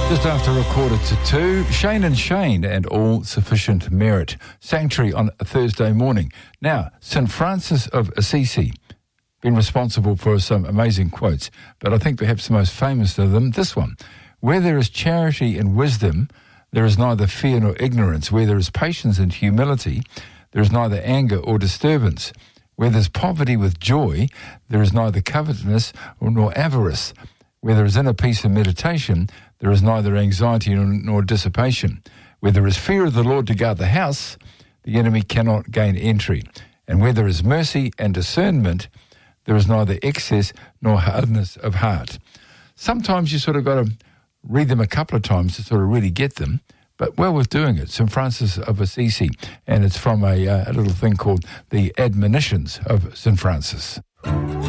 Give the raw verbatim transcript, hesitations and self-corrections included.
Just after a quarter to two, Shane and Shane and All Sufficient Merit. Sanctuary on a Thursday morning. Now, Saint Francis of Assisi, been responsible for some amazing quotes, but I think perhaps the most famous of them, this one. Where there is charity and wisdom, there is neither fear nor ignorance. Where there is patience and humility, there is neither anger or disturbance. Where there is poverty with joy, there is neither covetousness nor avarice. Where there is inner peace and meditation, there is neither anxiety nor, nor dissipation. Where there is fear of the Lord to guard the house, the enemy cannot gain entry. And where there is mercy and discernment, there is neither excess nor hardness of heart. Sometimes you sort of got to read them a couple of times to sort of really get them, but well worth doing it. Saint Francis of Assisi, and it's from a, uh, a little thing called the Admonitions of Saint Francis.